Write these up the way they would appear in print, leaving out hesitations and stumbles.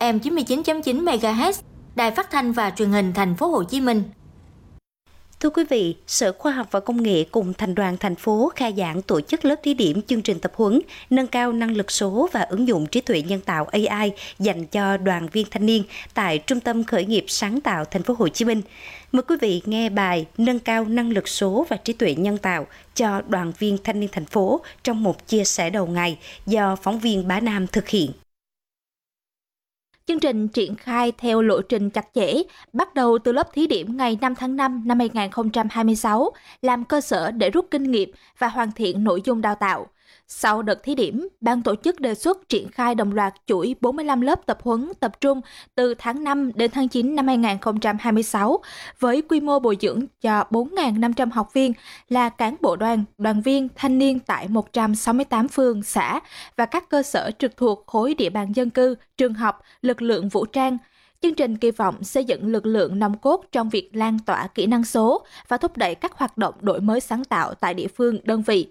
FM 99.9 MHz, Đài Phát thanh và Truyền hình Thành phố Hồ Chí Minh. Thưa quý vị, Sở Khoa học và Công nghệ cùng Thành đoàn thành phố khai giảng tổ chức lớp thí điểm chương trình tập huấn nâng cao năng lực số và ứng dụng trí tuệ nhân tạo AI dành cho đoàn viên thanh niên tại Trung tâm Khởi nghiệp sáng tạo Thành phố Hồ Chí Minh. Mời quý vị nghe bài nâng cao năng lực số và trí tuệ nhân tạo cho đoàn viên thanh niên thành phố trong một chia sẻ đầu ngày do phóng viên Bá Nam thực hiện. Chương trình triển khai theo lộ trình chặt chẽ, bắt đầu từ lớp thí điểm ngày 5 tháng 5 năm 2026, làm cơ sở để rút kinh nghiệm và hoàn thiện nội dung đào tạo. Sau đợt thí điểm, ban tổ chức đề xuất triển khai đồng loạt chuỗi 45 lớp tập huấn tập trung từ tháng 5 đến tháng 9 năm 2026, với quy mô bồi dưỡng cho 4.500 học viên là cán bộ đoàn, đoàn viên, thanh niên tại 168 phường, xã và các cơ sở trực thuộc khối địa bàn dân cư, trường học, lực lượng vũ trang. Chương trình kỳ vọng xây dựng lực lượng nòng cốt trong việc lan tỏa kỹ năng số và thúc đẩy các hoạt động đổi mới sáng tạo tại địa phương, đơn vị.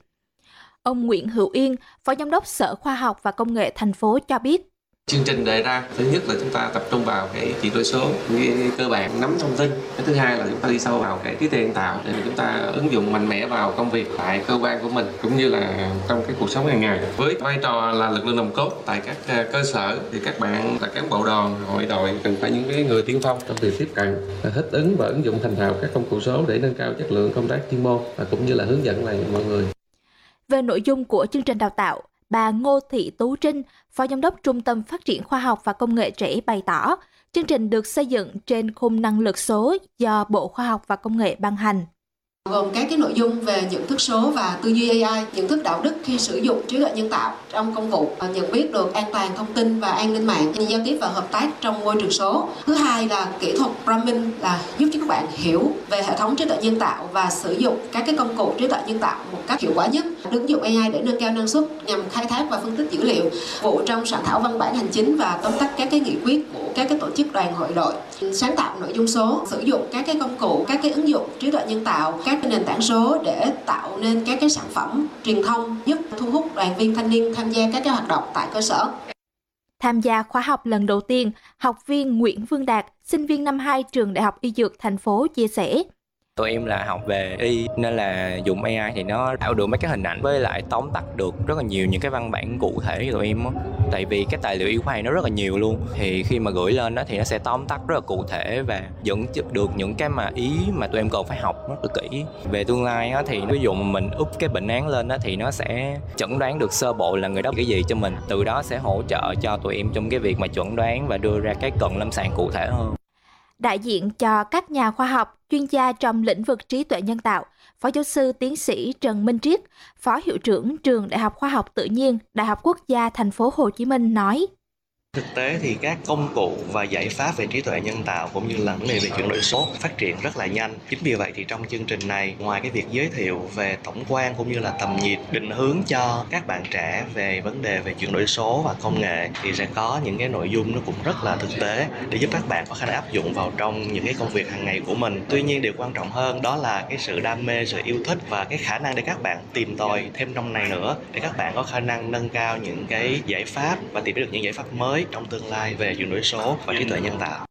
Ông Nguyễn Hữu Yên, Phó Giám đốc Sở Khoa học và Công nghệ thành phố cho biết. Chương trình đề ra, thứ nhất là chúng ta tập trung vào cái chuyển đổi số, cái cơ bản nắm thông tin. Cái thứ hai là chúng ta đi sâu vào cái trí tuệ nhân tạo để mà chúng ta ứng dụng mạnh mẽ vào công việc tại cơ quan của mình cũng như là trong cái cuộc sống hàng ngày. Với vai trò là lực lượng nòng cốt tại các cơ sở thì các bạn là cán bộ đoàn, hội đội cần phải những cái người tiên phong trong việc tiếp cận, thích ứng và ứng dụng thành thạo các công cụ số để nâng cao chất lượng công tác chuyên môn và cũng như là hướng dẫn lại mọi người. Về nội dung của chương trình đào tạo, bà Ngô Thị Tú Trinh, Phó Giám đốc Trung tâm Phát triển Khoa học và Công nghệ trẻ bày tỏ, chương trình được xây dựng trên khung năng lực số do Bộ Khoa học và Công nghệ ban hành. Gồm các cái nội dung về nhận thức số và tư duy AI, nhận thức đạo đức khi sử dụng trí tuệ nhân tạo trong công vụ, nhận biết được an toàn thông tin và an ninh mạng, giao tiếp và hợp tác trong môi trường số. Thứ hai là kỹ thuật programming là giúp cho các bạn hiểu về hệ thống trí tuệ nhân tạo và sử dụng các cái công cụ trí tuệ nhân tạo một cách hiệu quả nhất. Ứng dụng AI để nâng cao năng suất nhằm khai thác và phân tích dữ liệu, vụ trong soạn thảo văn bản hành chính và tóm tắt các cái nghị quyết của các cái tổ chức đoàn hội đội, sáng tạo nội dung số, sử dụng các cái công cụ, các cái ứng dụng trí tuệ nhân tạo, các cái nền tảng số để tạo nên các cái sản phẩm truyền thông giúp thu hút đoàn viên thanh niên tham gia các cái hoạt động tại cơ sở. Tham gia khóa học lần đầu tiên, học viên Nguyễn Vương Đạt, sinh viên năm 2 trường Đại học Y Dược thành phố chia sẻ. Tụi em là học về y nên là dùng AI thì nó tạo được mấy cái hình ảnh với lại tóm tắt được rất là nhiều những cái văn bản cụ thể cho tụi em. Tại vì cái tài liệu y khoa này nó rất là nhiều luôn. Thì khi mà gửi lên đó thì nó sẽ tóm tắt rất là cụ thể và dẫn được những cái mà ý mà tụi em cần phải học rất là kỹ. Về tương lai á, thì ví dụ mà mình up cái bệnh án lên đó, thì nó sẽ chẩn đoán được sơ bộ là người đó cái gì cho mình. Từ đó sẽ hỗ trợ cho tụi em trong cái việc mà chẩn đoán và đưa ra cái cận lâm sàng cụ thể hơn. Đại diện cho các nhà khoa học, chuyên gia trong lĩnh vực trí tuệ nhân tạo, Phó giáo sư tiến sĩ Trần Minh Triết, Phó hiệu trưởng Trường Đại học Khoa học Tự nhiên, Đại học Quốc gia Thành phố Hồ Chí Minh nói. Thực tế thì các công cụ và giải pháp về trí tuệ nhân tạo cũng như là vấn đề về chuyển đổi số phát triển rất là nhanh. Chính vì vậy thì trong chương trình này, ngoài cái việc giới thiệu về tổng quan cũng như là tầm nhìn định hướng cho các bạn trẻ về vấn đề về chuyển đổi số và công nghệ thì sẽ có những cái nội dung nó cũng rất là thực tế để giúp các bạn có khả năng áp dụng vào trong những cái công việc hàng ngày của mình. Tuy nhiên điều quan trọng hơn đó là cái sự đam mê, sự yêu thích và cái khả năng để các bạn tìm tòi thêm trong này nữa để các bạn có khả năng nâng cao những cái giải pháp và tìm được những giải pháp mới trong tương lai về chuyển đổi số và trí tuệ nhân tạo.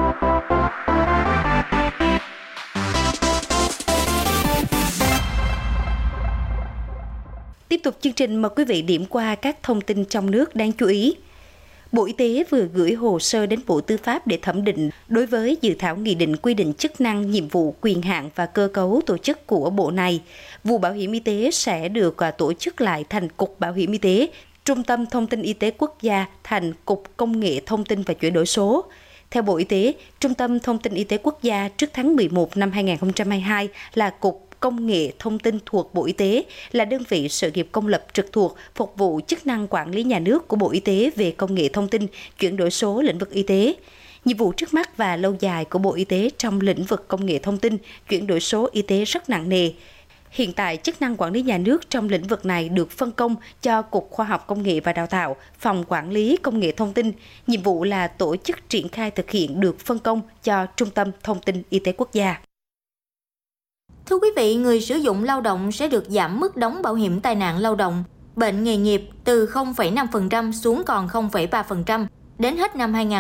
Tiếp tục chương trình, mời quý vị điểm qua các thông tin trong nước đáng chú ý. Bộ Y tế vừa gửi hồ sơ đến Bộ Tư pháp để thẩm định đối với dự thảo nghị định quy định chức năng, nhiệm vụ, quyền hạn và cơ cấu tổ chức của bộ này. Vụ bảo hiểm y tế sẽ được tổ chức lại thành Cục Bảo hiểm Y tế, Trung tâm Thông tin Y tế Quốc gia thành Cục Công nghệ Thông tin và Chuyển đổi số. Theo Bộ Y tế, Trung tâm Thông tin Y tế Quốc gia trước tháng 11 năm 2022 là Cục Công nghệ Thông tin thuộc Bộ Y tế, là đơn vị sự nghiệp công lập trực thuộc phục vụ chức năng quản lý nhà nước của Bộ Y tế về công nghệ thông tin, chuyển đổi số lĩnh vực y tế. Nhiệm vụ trước mắt và lâu dài của Bộ Y tế trong lĩnh vực công nghệ thông tin, chuyển đổi số y tế rất nặng nề. Hiện tại, chức năng quản lý nhà nước trong lĩnh vực này được phân công cho Cục Khoa học Công nghệ và Đào tạo, Phòng Quản lý Công nghệ Thông tin. Nhiệm vụ là tổ chức triển khai thực hiện được phân công cho Trung tâm Thông tin Y tế Quốc gia. Thưa quý vị, người sử dụng lao động sẽ được giảm mức đóng bảo hiểm tai nạn lao động, bệnh nghề nghiệp từ 0,5% xuống còn 0,3% đến hết năm 2020.